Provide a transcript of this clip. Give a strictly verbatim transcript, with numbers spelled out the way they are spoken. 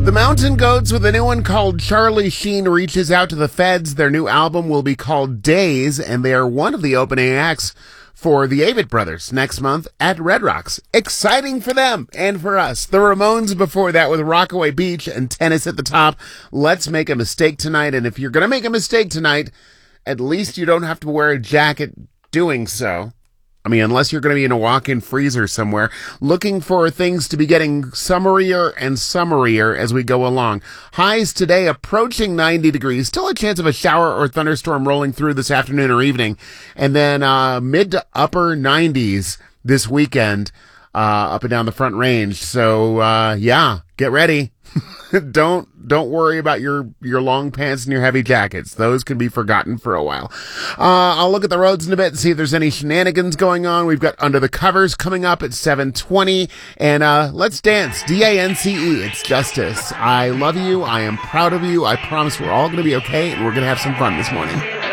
The Mountain Goats with a new one called Charlie Sheen reaches out to the feds. Their new album will be called Days, and they are one of the opening acts for the Avett Brothers next month at Red Rocks. Exciting for them and for us. The Ramones before that with Rockaway Beach and Tennis at the Top. Let's make a mistake tonight, and if you're going to make a mistake tonight, at least you don't have to wear a jacket doing so. I mean, unless you're going to be in a walk-in freezer somewhere, looking for things to be getting summerier and summerier as we go along. Highs today approaching ninety degrees. Still a chance of a shower or thunderstorm rolling through this afternoon or evening. And then uh mid to upper nineties this weekend uh up and down the Front Range. So, uh yeah, get ready. don't don't worry about your your long pants and your heavy jackets. Those can be forgotten for a while. Uh, I'll look at the roads in a bit and see if there's any shenanigans going on. We've got Under the Covers coming up at seven twenty. And uh, let's dance. D A N C E. It's Justice. I love you. I am proud of you. I promise we're all going to be okay, and we're going to have some fun this morning.